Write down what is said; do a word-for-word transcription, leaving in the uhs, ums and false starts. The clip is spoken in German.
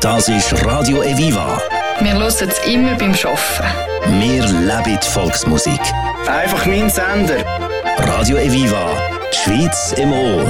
Das ist Radio Eviva. Wir hören es immer beim Arbeiten. Wir leben die Volksmusik. Einfach mein Sender. Radio Eviva, die Schweiz im Ohr.